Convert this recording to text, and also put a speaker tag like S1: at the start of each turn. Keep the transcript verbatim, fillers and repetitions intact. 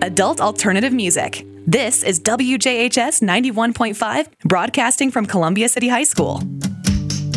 S1: adult alternative music. This is W J H S ninety-one point five, broadcasting from Columbia City High School.